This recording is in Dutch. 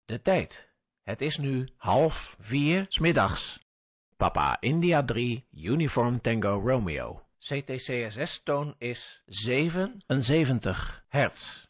De tijd. Het is nu 3:30 's middags. Papa India 3, Uniform Tango Romeo. CTCSS-toon is 77 hertz.